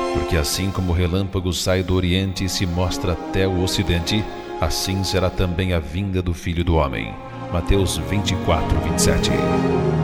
Porque assim como o relâmpago sai do Oriente e se mostra até o Ocidente, assim será também a vinda do Filho do Homem. Mateus 24:27.